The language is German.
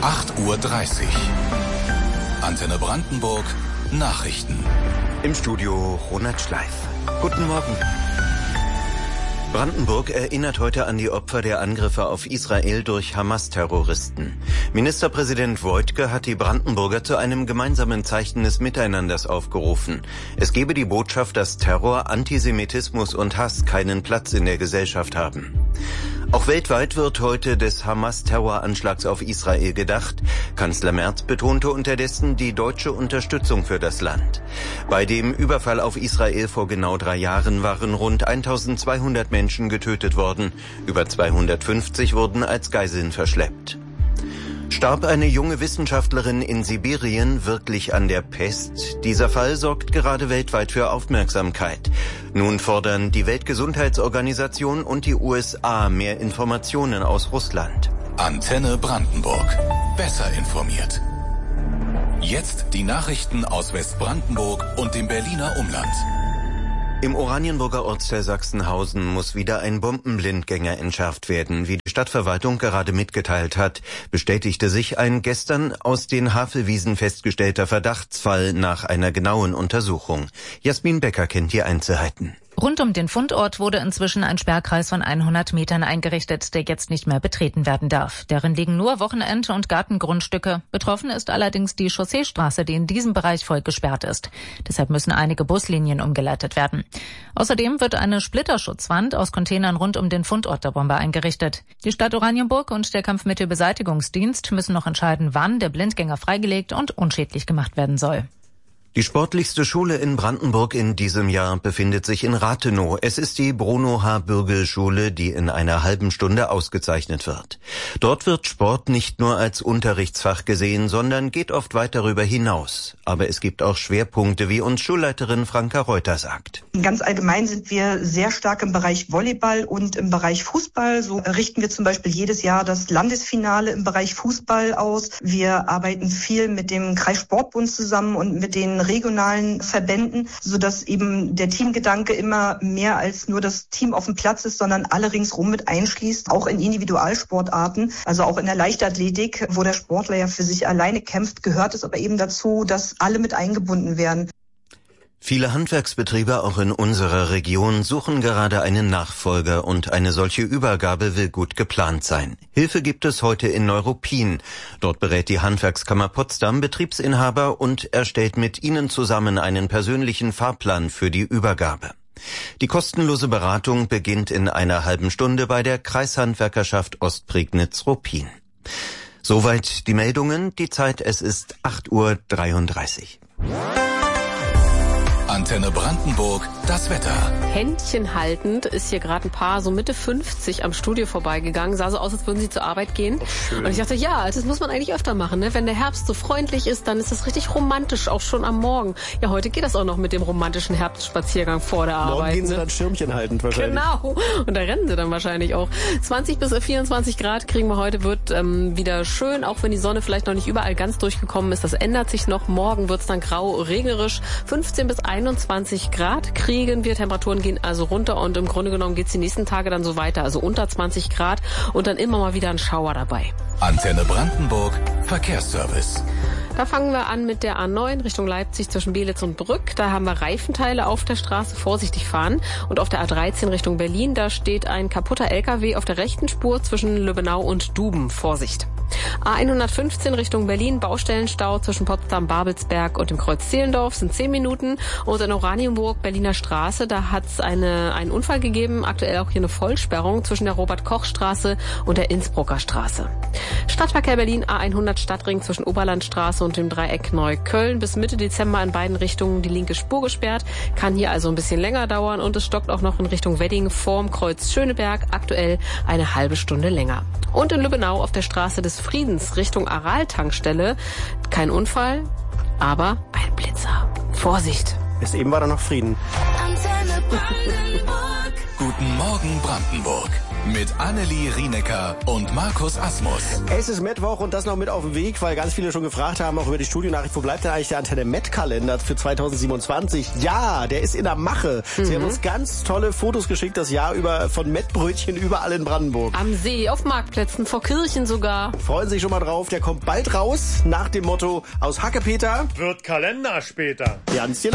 8:30 Uhr. Antenne Brandenburg, Nachrichten. Im Studio Ronald Schleif. Guten Morgen. Brandenburg erinnert heute an die Opfer der Angriffe auf Israel durch Hamas-Terroristen. Ministerpräsident Woidke hat die Brandenburger zu einem gemeinsamen Zeichen des Miteinanders aufgerufen. Es gebe die Botschaft, dass Terror, Antisemitismus und Hass keinen Platz in der Gesellschaft haben. Auch weltweit wird heute des Hamas-Terroranschlags auf Israel gedacht. Kanzler Merz betonte unterdessen die deutsche Unterstützung für das Land. Bei dem Überfall auf Israel vor genau 3 Jahren waren rund 1200 Menschen getötet worden. Über 250 wurden als Geiseln verschleppt. Starb eine junge Wissenschaftlerin in Sibirien wirklich an der Pest? Dieser Fall sorgt gerade weltweit für Aufmerksamkeit. Nun fordern die Weltgesundheitsorganisation und die USA mehr Informationen aus Russland. Antenne Brandenburg. Besser informiert. Jetzt die Nachrichten aus Westbrandenburg und dem Berliner Umland. Im Oranienburger Ortsteil Sachsenhausen muss wieder ein Bombenblindgänger entschärft werden. Wie die Stadtverwaltung gerade mitgeteilt hat, bestätigte sich ein gestern aus den Havelwiesen festgestellter Verdachtsfall nach einer genauen Untersuchung. Jasmin Becker kennt die Einzelheiten. Rund um den Fundort wurde inzwischen ein Sperrkreis von 100 Metern eingerichtet, der jetzt nicht mehr betreten werden darf. Darin liegen nur Wochenend- und Gartengrundstücke. Betroffen ist allerdings die Chausseestraße, die in diesem Bereich voll gesperrt ist. Deshalb müssen einige Buslinien umgeleitet werden. Außerdem wird eine Splitterschutzwand aus Containern rund um den Fundort der Bombe eingerichtet. Die Stadt Oranienburg und der Kampfmittelbeseitigungsdienst müssen noch entscheiden, wann der Blindgänger freigelegt und unschädlich gemacht werden soll. Die sportlichste Schule in Brandenburg in diesem Jahr befindet sich in Rathenow. Es ist die Bruno-H-Bürgel-Schule, die in einer halben Stunde ausgezeichnet wird. Dort wird Sport nicht nur als Unterrichtsfach gesehen, sondern geht oft weit darüber hinaus. Aber es gibt auch Schwerpunkte, wie uns Schulleiterin Franka Reuter sagt. Ganz allgemein sind wir sehr stark im Bereich Volleyball und im Bereich Fußball. So richten wir zum Beispiel jedes Jahr das Landesfinale im Bereich Fußball aus. Wir arbeiten viel mit dem Kreissportbund zusammen und mit den regionalen Verbänden, sodass eben der Teamgedanke immer mehr als nur das Team auf dem Platz ist, sondern alle ringsrum mit einschließt, auch in Individualsportarten, also auch in der Leichtathletik, wo der Sportler ja für sich alleine kämpft, gehört es aber eben dazu, dass alle mit eingebunden werden. Viele Handwerksbetriebe auch in unserer Region suchen gerade einen Nachfolger und eine solche Übergabe will gut geplant sein. Hilfe gibt es heute in Neuruppin. Dort berät die Handwerkskammer Potsdam Betriebsinhaber und erstellt mit ihnen zusammen einen persönlichen Fahrplan für die Übergabe. Die kostenlose Beratung beginnt in einer halben Stunde bei der Kreishandwerkerschaft Ostprignitz-Ruppin. Soweit die Meldungen. Die Zeit, es ist 8:33 Uhr. Antenne Brandenburg, das Wetter. Händchen haltend ist hier gerade ein Paar so Mitte 50 am Studio vorbeigegangen. Sah so aus, als würden sie zur Arbeit gehen. Und ich dachte, ja, das muss man eigentlich öfter machen. Ne? Wenn der Herbst so freundlich ist, dann ist das richtig romantisch, auch schon am Morgen. Ja, heute geht das auch noch mit dem romantischen Herbstspaziergang vor der Arbeit. Morgen gehen sie dann Schirmchen haltend wahrscheinlich. Genau. Und da rennen sie dann wahrscheinlich auch. 20 bis 24 Grad kriegen wir heute, wird wieder schön, auch wenn die Sonne vielleicht noch nicht überall ganz durchgekommen ist. Das ändert sich noch. Morgen wird es dann grau, regnerisch. 15 bis 21 Grad kriegen wir. Temperaturen gehen also runter und im Grunde genommen geht es die nächsten Tage dann so weiter. Also unter 20 Grad und dann immer mal wieder ein Schauer dabei. Antenne Brandenburg, Verkehrsservice. Da fangen wir an mit der A9 Richtung Leipzig zwischen Belitz und Brück. Da haben wir Reifenteile auf der Straße, vorsichtig fahren. Und auf der A13 Richtung Berlin, da steht ein kaputter LKW auf der rechten Spur zwischen Lübbenau und Duben. Vorsicht. A115 Richtung Berlin, Baustellenstau zwischen Potsdam-Babelsberg und dem Kreuz Zehlendorf sind 10 Minuten. Und in Oranienburg, Berliner Straße, da hat es einen Unfall gegeben. Aktuell auch hier eine Vollsperrung zwischen der Robert-Koch-Straße und der Innsbrucker Straße. Stadtverkehr Berlin, A100 Stadtring zwischen Oberlandstraße und dem Dreieck Neukölln. Bis Mitte Dezember in beiden Richtungen die linke Spur gesperrt. Kann hier also ein bisschen länger dauern und es stockt auch noch in Richtung Wedding vorm Kreuz Schöneberg. Aktuell eine halbe Stunde länger. Und in Lübbenau auf der Straße des Friedens Richtung Aral-Tankstelle. Kein Unfall, aber ein Blitzer. Vorsicht! Bis eben war da noch Frieden. Guten Morgen Brandenburg. mit Annelie Rienecker und Markus Asmus. Es ist Mittwoch und das noch mit auf dem Weg, weil ganz viele schon gefragt haben, auch über die Studionachricht, wo bleibt denn eigentlich der Antenne Met-Kalender für 2027? Ja, der ist in der Mache. Sie haben uns ganz tolle Fotos geschickt, das Jahr über, von Mettbrötchen überall in Brandenburg. Am See, auf Marktplätzen, vor Kirchen sogar. Freuen Sie sich schon mal drauf, der kommt bald raus, nach dem Motto, aus Hackepeter wird Kalender später. Janschen.